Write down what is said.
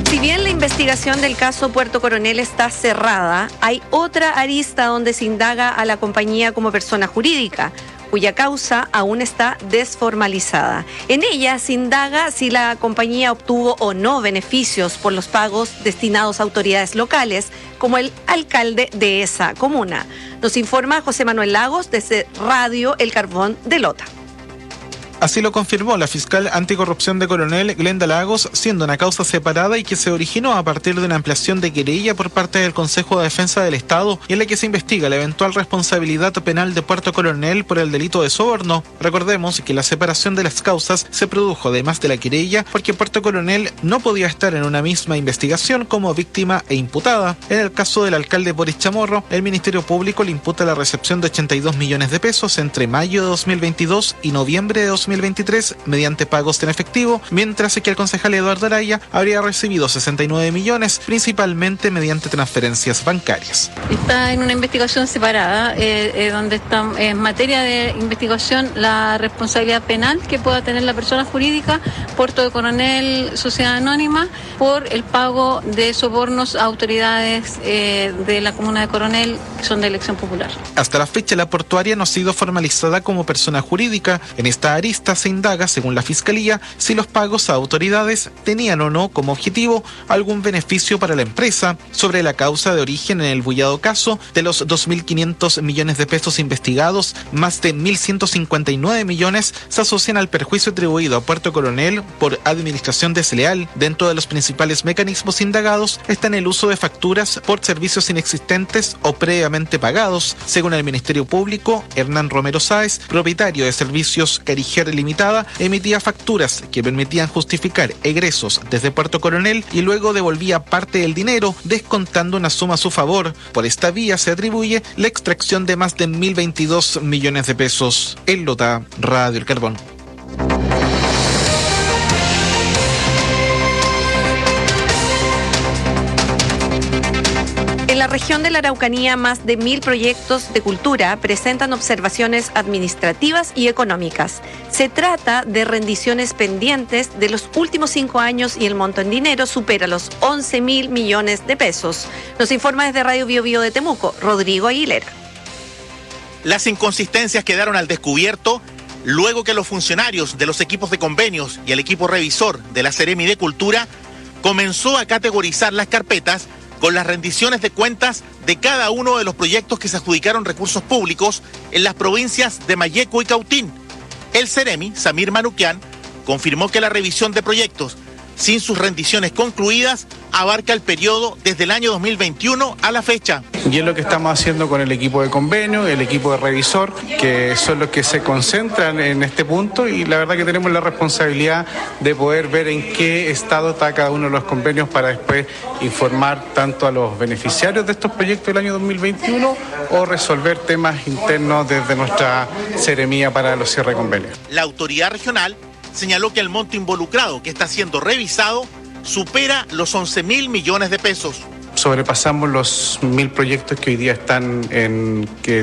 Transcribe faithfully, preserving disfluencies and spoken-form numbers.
Si bien la investigación del caso Puerto Coronel está cerrada, hay otra arista donde se indaga a la compañía como persona jurídica, cuya causa aún está desformalizada. En ella se indaga si la compañía obtuvo o no beneficios por los pagos destinados a autoridades locales, como el alcalde de esa comuna. Nos informa José Manuel Lagos desde Radio El Carbón de Lota. Así lo confirmó la fiscal anticorrupción de Coronel, Glenda Lagos, siendo una causa separada y que se originó a partir de una ampliación de querella por parte del Consejo de Defensa del Estado y en la que se investiga la eventual responsabilidad penal de Puerto Coronel por el delito de soborno. Recordemos que la separación de las causas se produjo además de la querella porque Puerto Coronel no podía estar en una misma investigación como víctima e imputada. En el caso del alcalde Boris Chamorro, el Ministerio Público le imputa la recepción de ochenta y dos millones de pesos entre mayo de dos mil veintidós y noviembre de dos mil veintitrés mediante pagos en efectivo, mientras que el concejal Eduardo Araya habría recibido sesenta y nueve millones, principalmente mediante transferencias bancarias. Está en una investigación separada, eh, eh, donde está en materia de investigación la responsabilidad penal que pueda tener la persona jurídica, Puerto de Coronel, Sociedad Anónima, por el pago de sobornos a autoridades eh, de la comuna de Coronel, que son de elección popular. Hasta la fecha, la portuaria no ha sido formalizada como persona jurídica. En esta arista se indaga, según la Fiscalía, si los pagos a autoridades tenían o no como objetivo algún beneficio para la empresa. Sobre la causa de origen en el bullado caso, de los dos mil quinientos millones de pesos investigados, más de mil ciento cincuenta y nueve millones se asocian al perjuicio atribuido a Puerto Coronel por administración desleal. Dentro de los principales mecanismos indagados están el uso de facturas por servicios inexistentes o previamente pagados. Según el Ministerio Público, Hernán Romero Sáez, propietario de Servicios Cariger Limitada, emitía facturas que permitían justificar egresos desde Puerto Coronel y luego devolvía parte del dinero descontando una suma a su favor. Por esta vía se atribuye la extracción de más de mil veintidós millones de pesos. En Lota, Radio El Carbón. En la región de la Araucanía, más de mil proyectos de cultura presentan observaciones administrativas y económicas. Se trata de rendiciones pendientes de los últimos cinco años y el monto en dinero supera los once mil millones de pesos. Nos informa desde Radio Bio Bio de Temuco, Rodrigo Aguilera. Las inconsistencias quedaron al descubierto luego que los funcionarios de los equipos de convenios y el equipo revisor de la Seremi de Cultura comenzó a categorizar las carpetas con las rendiciones de cuentas de cada uno de los proyectos que se adjudicaron recursos públicos en las provincias de Malleco y Cautín. El Seremi, Samir Manuquian, confirmó que la revisión de proyectos sin sus rendiciones concluidas abarca el periodo desde el año dos mil veintiuno a la fecha. Y es lo que estamos haciendo con el equipo de convenio, el equipo de revisor, que son los que se concentran en este punto, y la verdad que tenemos la responsabilidad de poder ver en qué estado está cada uno de los convenios para después informar tanto a los beneficiarios de estos proyectos del año dos mil veintiuno o resolver temas internos desde nuestra seremía para los cierre de convenios. La autoridad regional señaló que el monto involucrado que está siendo revisado supera los once mil millones de pesos. Sobrepasamos los mil proyectos que hoy día están en que